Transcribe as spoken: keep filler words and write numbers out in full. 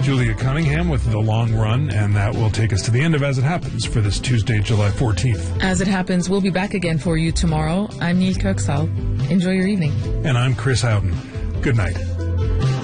Julia Cunningham with The Long Run, and that will take us to the end of As It Happens for this Tuesday, July fourteenth. As It Happens, we'll be back again for you tomorrow. I'm Neil Kirksall. Enjoy your evening. And I'm Chris Houghton. Good night.